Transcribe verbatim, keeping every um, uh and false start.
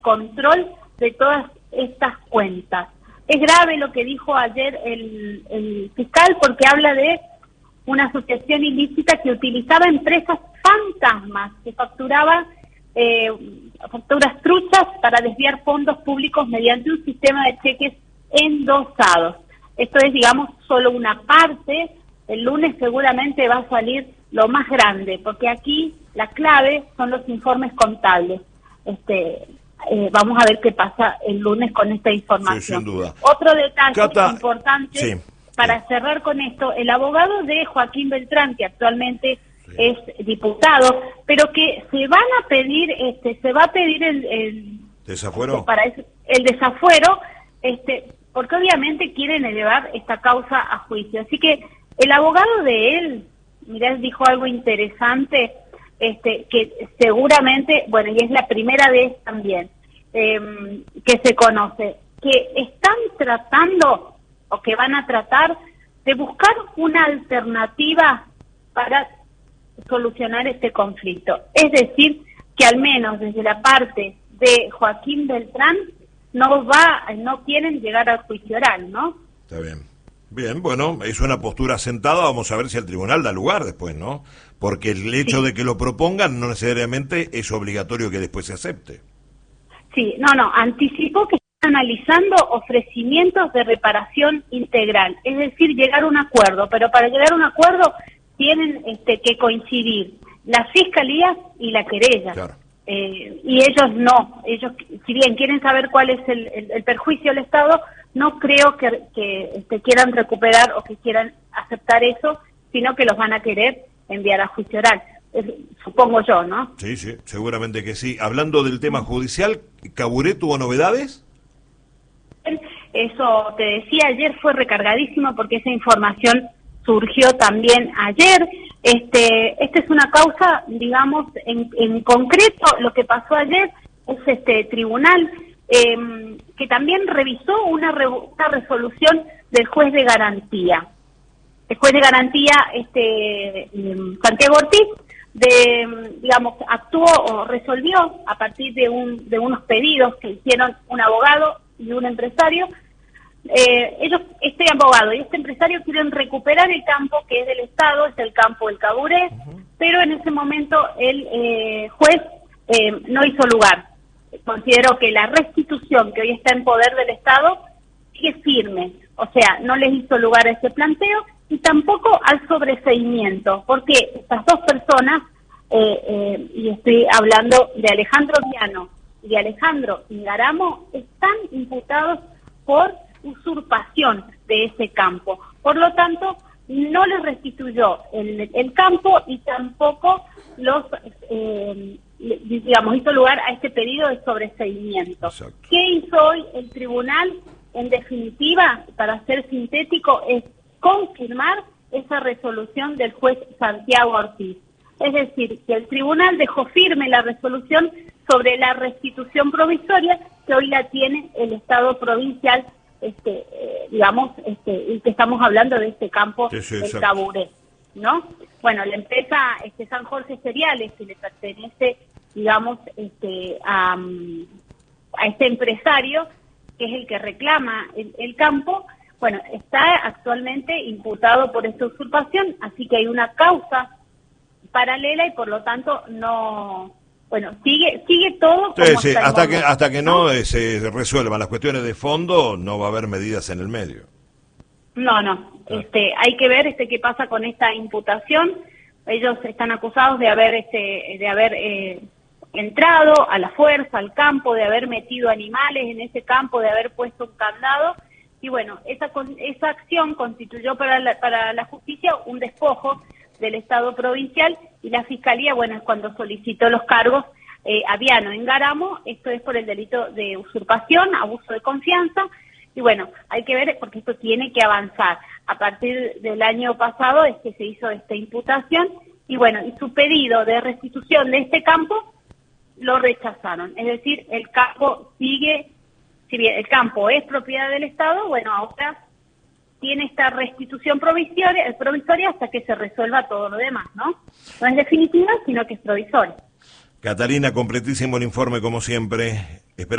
control de todas estas cuentas. Es grave lo que dijo ayer el, el fiscal, porque habla de una asociación ilícita que utilizaba empresas fantasmas, que facturaban eh, facturas truchas para desviar fondos públicos mediante un sistema de cheques endosados. Esto es, digamos, solo una parte. El lunes seguramente va a salir lo más grande, porque aquí la clave son los informes contables. Este, eh, vamos a ver qué pasa el lunes con esta información. Sí, sin duda. Otro detalle Cata, importante, sí, para sí. cerrar con esto, el abogado de Joaquín Beltrán, que actualmente sí. es diputado, pero que se van a pedir, este, se va a pedir el, el desafuero, este, para eso, el desafuero, este, porque obviamente quieren elevar esta causa a juicio. Así que el abogado de él, mirá, dijo algo interesante, este, que seguramente, bueno, y es la primera vez también eh, que se conoce, que están tratando, o que van a tratar, de buscar una alternativa para solucionar este conflicto. Es decir, que al menos desde la parte de Joaquín Beltrán no va, no quieren llegar al juicio oral, ¿no? Está bien. Bien, bueno, es una postura sentada, vamos a ver si el tribunal da lugar después, ¿no? Porque el hecho sí. de que lo propongan no necesariamente es obligatorio que después se acepte. Sí, no, no, anticipó que están analizando ofrecimientos de reparación integral, es decir, llegar a un acuerdo, pero para llegar a un acuerdo tienen este, que coincidir la fiscalía y la querella. Claro. Eh, y ellos no, ellos si bien quieren saber cuál es el, el, el perjuicio del Estado, no creo que, que este, quieran recuperar o que quieran aceptar eso, sino que los van a querer enviar a juicio oral, es, supongo yo, ¿no? Sí, sí, seguramente que sí. Hablando del tema judicial, ¿Caburé tuvo novedades? Eso te decía, ayer fue recargadísimo porque esa información surgió también ayer. Este, esta es una causa, digamos, en, en concreto, lo que pasó ayer es este tribunal eh, que también revisó una, re, una resolución del juez de garantía. El juez de garantía, este Santiago Ortiz, de, digamos, actuó o resolvió a partir de, un, de unos pedidos que hicieron un abogado y un empresario. Eh, ellos, este abogado y este empresario quieren recuperar el campo que es del Estado, es el campo del Caburé, uh-huh. pero en ese momento el eh, juez eh, no hizo lugar. Consideró que la restitución que hoy está en poder del Estado sigue firme, o sea, no les hizo lugar a ese planteo y tampoco al sobreseimiento, porque estas dos personas, eh, eh, y estoy hablando de Alejandro Viano y de Alejandro Ingaramo, están imputados por usurpación de ese campo. Por lo tanto, no les restituyó el, el campo y tampoco los, eh, digamos, hizo lugar a este pedido de sobreseimiento. Exacto. ¿Qué hizo hoy el tribunal? En definitiva, para ser sintético, es confirmar esa resolución del juez Santiago Ortiz. Es decir, que el tribunal dejó firme la resolución sobre la restitución provisoria que hoy la tiene el Estado provincial, este, eh, digamos, este, y que estamos hablando de este campo sí, sí, del Caburé, ¿no? Bueno, la empresa este, San Jorge Cereales, que le pertenece, digamos, este, a, a este empresario, que es el que reclama el, el campo, bueno, está actualmente imputado por esta usurpación, así que hay una causa paralela y por lo tanto no, bueno, sigue sigue todo como sí, sí, hasta, hasta que hasta que no, no se resuelvan las cuestiones de fondo, no va a haber medidas en el medio. No, no, ah. este, hay que ver este qué pasa con esta imputación. Ellos están acusados de haber este de haber eh, entrado a la fuerza al campo, de haber metido animales en ese campo, de haber puesto un candado. Y bueno, esa esa acción constituyó para la, para la justicia un despojo del Estado provincial y la Fiscalía, bueno, es cuando solicitó los cargos eh, a Viano en Garamo, esto es por el delito de usurpación, abuso de confianza, y bueno, hay que ver porque esto tiene que avanzar. A partir del año pasado es que se hizo esta imputación y bueno, y su pedido de restitución de este campo lo rechazaron, es decir, el campo sigue, si bien el campo es propiedad del Estado, bueno, ahora tiene esta restitución provisoria, provisoria hasta que se resuelva todo lo demás, ¿no? No es definitiva, sino que es provisoria. Catalina, completísimo el informe como siempre.